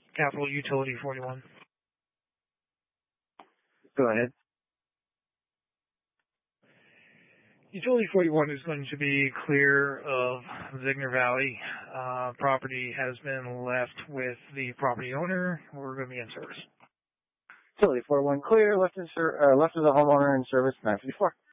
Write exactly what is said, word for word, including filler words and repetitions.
Capital Utility forty-one. Go ahead. Utility forty-one is going to be clear of Zigner Valley. Uh, property has been left with the property owner. We're going to be in service. Utility forty-one clear, left, in ser- uh, left of the homeowner in service nine fifty-four.